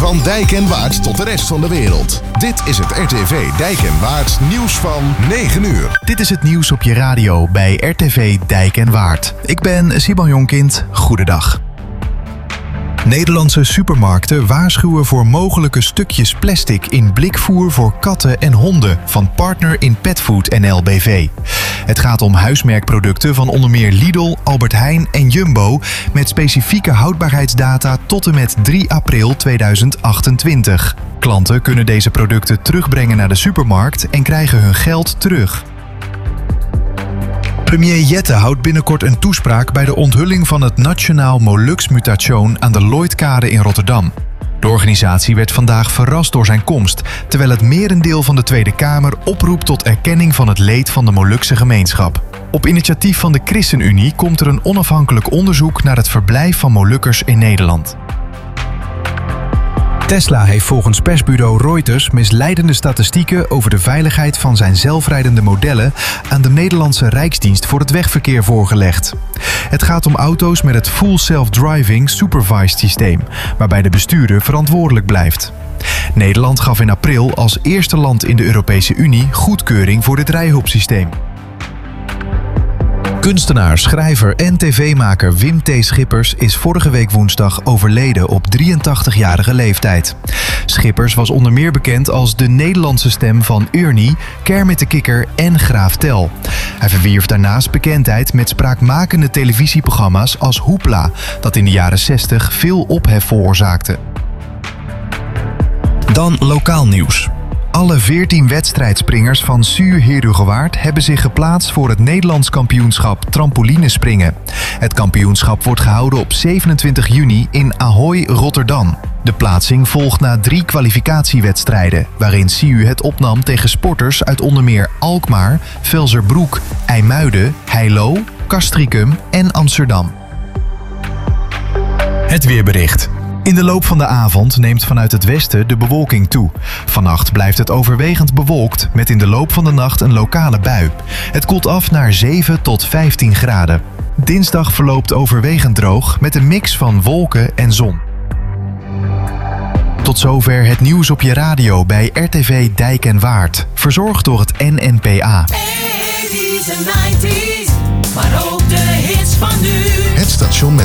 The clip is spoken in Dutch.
Van Dijk en Waard tot de rest van de wereld. Dit is het RTV Dijk en Waard nieuws van 9 uur. Dit is het nieuws op je radio bij RTV Dijk en Waard. Ik ben Simon Jonkind. Goedendag. Nederlandse supermarkten waarschuwen voor mogelijke stukjes plastic in blikvoer voor katten en honden van Partner in Petfood NL BV. Het gaat om huismerkproducten van onder meer Lidl, Albert Heijn en Jumbo met specifieke houdbaarheidsdata tot en met 3 april 2028. Klanten kunnen deze producten terugbrengen naar de supermarkt en krijgen hun geld terug. Premier Jette houdt binnenkort een toespraak bij de onthulling van het Nationaal Molux-mutation aan de Lloydkade in Rotterdam. De organisatie werd vandaag verrast door zijn komst, terwijl het merendeel van de Tweede Kamer oproept tot erkenning van het leed van de Molukse gemeenschap. Op initiatief van de ChristenUnie komt er een onafhankelijk onderzoek naar het verblijf van Molukkers in Nederland. Tesla heeft volgens persbureau Reuters misleidende statistieken over de veiligheid van zijn zelfrijdende modellen aan de Nederlandse Rijksdienst voor het Wegverkeer voorgelegd. Het gaat om auto's met het Full Self-Driving Supervised systeem, waarbij de bestuurder verantwoordelijk blijft. Nederland gaf in april als eerste land in de Europese Unie goedkeuring voor dit rijhulpsysteem. Kunstenaar, schrijver en tv-maker Wim T. Schippers is vorige week woensdag overleden op 83-jarige leeftijd. Schippers was onder meer bekend als de Nederlandse stem van Ernie, Kermit de Kikker en Graaf Tel. Hij verwierf daarnaast bekendheid met spraakmakende televisieprogramma's als Hoepla, dat in de jaren 60 veel ophef veroorzaakte. Dan lokaal nieuws. Alle 14 wedstrijdspringers van SUUR Heerhugowaard hebben zich geplaatst voor het Nederlands kampioenschap trampolinespringen. Het kampioenschap wordt gehouden op 27 juni in Ahoy, Rotterdam. De plaatsing volgt na 3 kwalificatiewedstrijden, waarin SUUR het opnam tegen sporters uit onder meer Alkmaar, Velzerbroek, IJmuiden, Heilo, Castricum en Amsterdam. Het weerbericht. In de loop van de avond neemt vanuit het westen de bewolking toe. Vannacht blijft het overwegend bewolkt met in de loop van de nacht een lokale bui. Het koelt af naar 7 tot 15 graden. Dinsdag verloopt overwegend droog met een mix van wolken en zon. Tot zover het nieuws op je radio bij RTV Dijk en Waard. Verzorgd door het NNPA. 80's en 90's, maar ook de hits van nu. Het station met